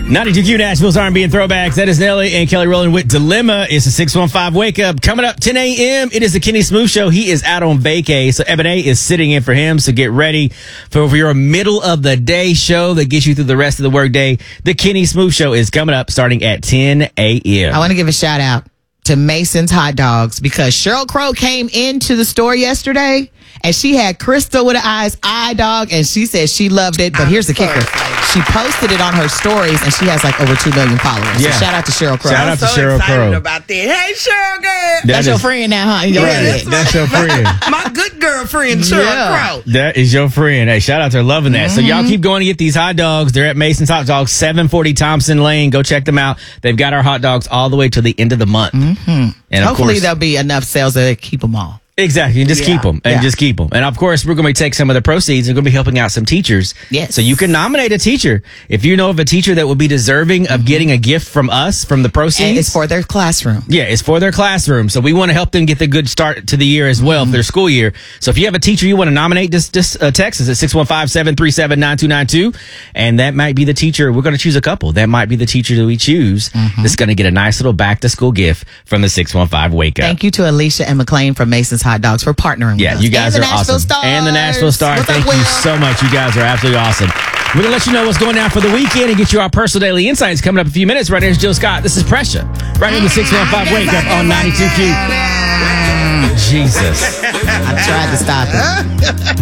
92Q Nashville's R&B and Throwbacks. That is Nelly and Kelly rolling with Dilemma. It's a 615 Wake Up. Coming up 10 a.m. It is the Kenny Smooth Show. He is out on vacay, so Eben A is sitting in for him. So get ready for your middle of the day show that gets you through the rest of the workday. The Kenny Smooth Show is coming up starting at 10 a.m. I want to give a shout out to Mason's Hot Dogs because Sheryl Crow came into the store yesterday and she had Crystal with an eye dog and she said she loved it. But here's the kicker. She posted it on her stories and she has like over 2 million followers. Yeah. So shout out to Sheryl Crow. Shout out to Sheryl Crow. About that. Hey, Sheryl girl. That's your friend now, huh? That's your friend. My good girlfriend, Sheryl Crow. That is your friend. Hey, shout out to her, loving that. So y'all keep going to get these hot dogs. They're at Mason's Hot Dogs, 740 Thompson Lane. Go check them out. They've got our hot dogs all the way to the end of the month. And of hopefully course, there'll be enough sales that they keep them all. Exactly. And just keep them. And Yeah. just keep them. And of course, we're going to take some of the proceeds and going to be helping out some teachers. Yes. So you can nominate a teacher. If you know of a teacher that would be deserving of getting a gift from us from the proceeds. And it's for their classroom. Yeah, it's for their classroom. So we want to help them get the good start to the year as well, for their school year. So if you have a teacher you want to nominate, just text us at 615-737-9292. And that might be the teacher. We're going to choose a couple. That might be the teacher that we choose that's going to get a nice little back to school gift from the 615 Wake Up. Thank you to Alicia and McLean from Mason's Hot Dogs for partnering with Yeah, us. you guys and are awesome. Stars. And the Nashville Stars. What's up, Thank you Will? so much. You guys are absolutely awesome. We're going to let you know what's going down for the weekend and get you our personal daily insights coming up in a few minutes. Right here's Jill Scott. This is Pressure. Right here in the 615 Wake Up on 92Q. Jesus. I tried to stop it.